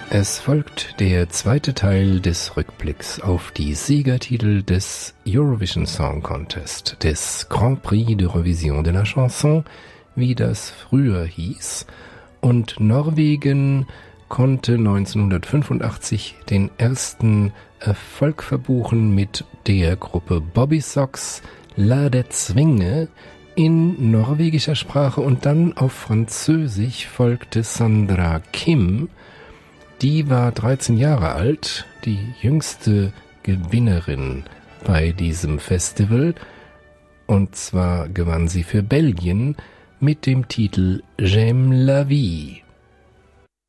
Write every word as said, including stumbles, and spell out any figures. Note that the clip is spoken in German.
Es folgt der zweite Teil des Rückblicks auf die Siegertitel des Eurovision Song Contest, des Grand Prix d'Eurovision de la Chanson, wie das früher hieß. Und Norwegen konnte neunzehnhundertfünfundachtzig den ersten Erfolg verbuchen mit der Gruppe Bobbysocks La det Svinge in norwegischer Sprache, und dann auf Französisch folgte Sandra Kim. Die war dreizehn Jahre alt, die jüngste Gewinnerin bei diesem Festival, und zwar gewann sie für Belgien mit dem Titel J'aime la vie.